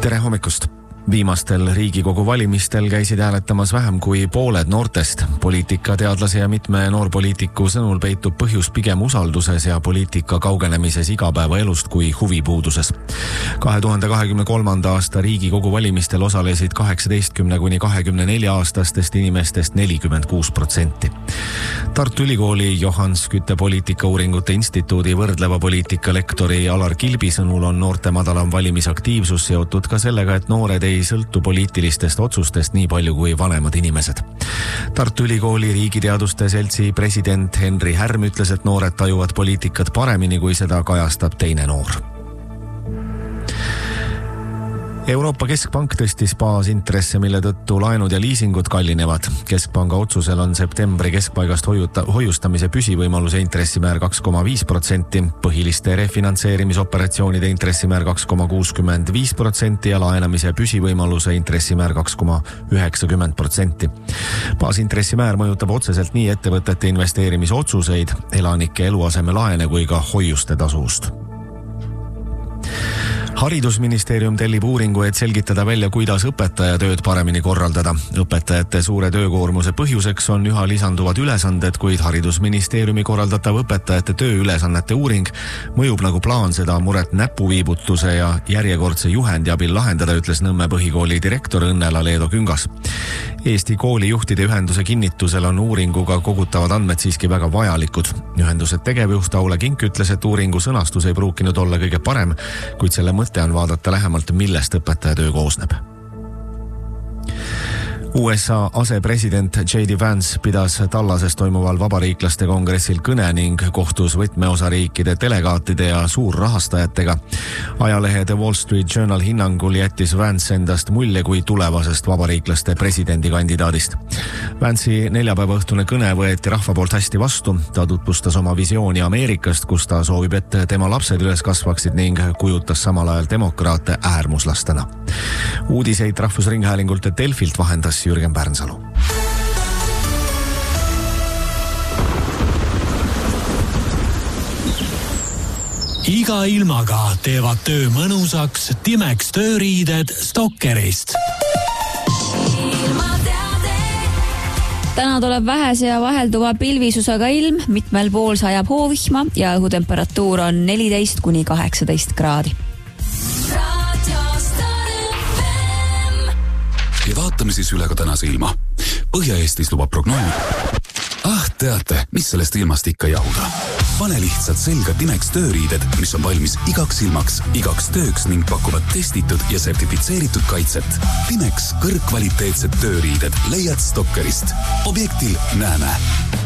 Tere hommikust! Viimastel Riigikogu valimistel käisid hääletamas vähem kui pooled noortest. Poliitikateadlase ja mitme noorpoliitiku sõnul peitub põhjus pigem usalduses ja poliitika kaugenemises igapäevaelust kui huvipuuduses. 2023. aasta Riigikogu valimistel osalesid 18–24-aastastest inimestest 46%. Tartu Ülikooli Johan Skytte poliitikauuringute instituudi võrdleva poliitika lektori Alar Kilbi sõnul on noorte madalam valimisaktiivsus seotud ka sellega, et noored ei sõltu poliitilistest otsustest nii palju kui vanemad inimesed. Tartu Ülikooli riigiteaduste seltsi president Henri Härm ütles, et noored tajuvad poliitikat paremini, kui seda kajastab teine noor. Euroopa Keskpank tõstis baasintresse, mille tõttu laenud ja liisingud kallinevad. Keskpanga otsusel on septembri keskpaigast hoiustamise püsivõimaluse intressimäär 2,5%, põhiliste refinantseerimisoperatsioonide intressimäär 2,65% ja laenamise püsivõimaluse intressimäär 2,90%. Baasintressimäär mõjutab otseselt nii ettevõtete investeerimisotsuseid, elanike eluasemelaene kui ka hoiuste tasuvust. Haridusministeerium tellib uuringu, et selgitada välja, kuidas õpetaja tööd paremini korraldada. Õpetajate suure töökoormuse põhjuseks on üha lisanduvad ülesanded, kuid Haridusministeeriumi korraldatav õpetajate tööülesannete uuring mõjub nagu plaan seda muret näpuviibutuse ja järjekordse juhendi abil lahendada, ütles Nõmme põhikooli direktor Õnnela Leedo Küngas. Eesti koolijuhtide ühenduse kinnitusel on uuringuga kogutavad andmed siiski väga vajalikud. Ühenduse tegevjuht Aule Kink ütles, et uuringu sõnastus ei pruukinud olla kõige parem, kuid selle mõte on vaadata lähemalt, millest õpetaja töö koosneb. USA asepresident J.D. Vance pidas Tallases toimuval vabariiklaste kongressil kõne ning kohtus võtmeosariikide delegaatide ja suurrahastajatega. Ajalehe The Wall Street Journal hinnangul jättis Vance endast mulje kui tulevasest vabariiklaste presidendikandidaadist. Vance'i neljapäeva õhtune kõne võeti rahva poolt hästi vastu. Ta tutvustas oma visiooni Ameerikast, kus ta soovib, et tema lapsed üles kasvaksid ning kujutas samal ajal demokraate äärmuslastena. Uudiseid Rahvusringhäälingult ja Delfilt vahendas Jürgen Pärnsalu. Iga ilmaga teevad töö mõnusaks Timex tööriided Stokkerist. Täna tuleb vähese ja vahelduva pilvisusega ilm, mitmel pool sajab hoovihma ja õhutemperatuur on 14–18 kraadi. Ja vaatame siis üle ka tänase ilma. Põhja-Eestis lubab prognoos. Teate, mis sellest ilmast ikka jahuda? Pane lihtsalt selga Timex tööriided, mis on valmis igaks ilmaks, igaks tööks ning pakuvad testitud ja sertifitseeritud kaitset. Timex kõrgkvaliteetsed tööriided leiad Stokkerist. Objektil näeme.